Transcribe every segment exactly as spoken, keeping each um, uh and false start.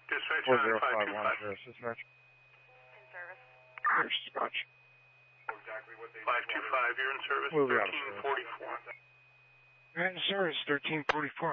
Dispatch four on zero five five two one, five. zero dispatch. In service. Here's dispatch. five two five, you're in service, We'll be out of thirteen service. forty-four. You're in service, thirteen forty-four.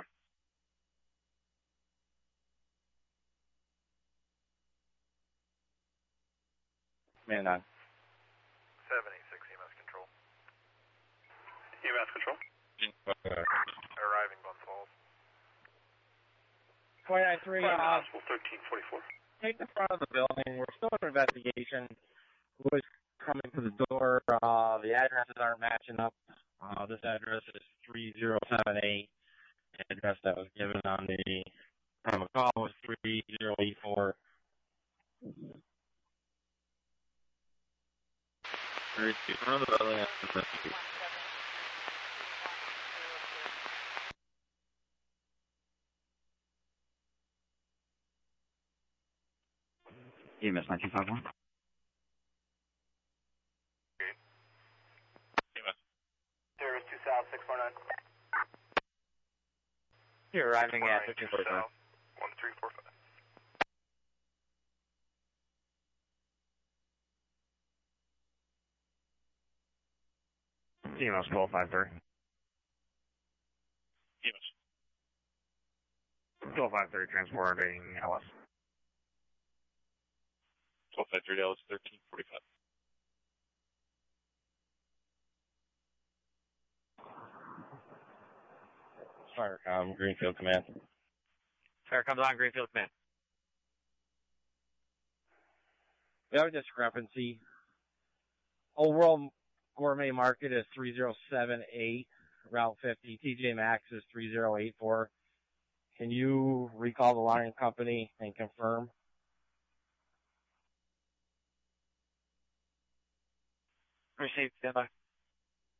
Man nine. seven eight six E M S control. E M S control. Arriving Glens Falls. twenty-nine three, uh, Hospital, thirteen forty-four. take the front of the building. We're still in investigation. Who is coming to the door? Uh, the addresses aren't matching up. Uh, this address is three zero seven eight. The address that was given on the on the call was three zero eight four. Three two front of the building. E M S nineteen five one. Service two South, six four nine. You're arriving at fifteen forty-five. one three four five. E M S twelve five three. E M S. twelve five three transporting L S. twelve five three, Dallas, thirteen forty-five. Firecom, Greenfield Command. Firecom's on Greenfield Command. We have a discrepancy. Overall gourmet market is three zero seven eight, Route fifty. T J Maxx is three zero eight four. Can you recall the line company and confirm? Received, stand by.